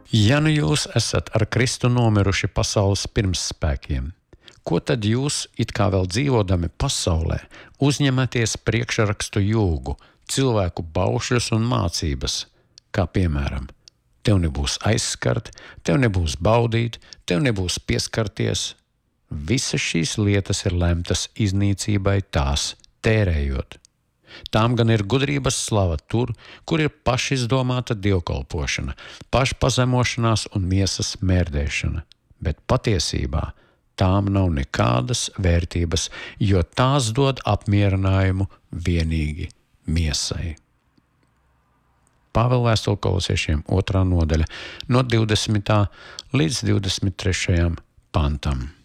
Ja nu jūs esat ar Kristu nomiruši pasaules pirmsspēkiem, ko tad jūs, it kā vēl dzīvodami pasaulē, uzņematies priekšrakstu jūgu, cilvēku baušļus un mācības, kā piemēram, tev nebūs aizskart, tev nebūs baudīt, tev nebūs pieskarties. Visas šīs lietas ir lemtas iznīcībai tās tērējot. Tām gan ir gudrības slava tur, kur ir pašizdomāta dievkalpošana, pašpazemošanās un miesas mērdēšana, bet patiesībā tām nav nekādas vērtības, jo tās dod apmierinājumu vienīgi miesai. Pāvela vēstule Kolosiešiem 2. nodaļa no 20. līdz 23. pantam.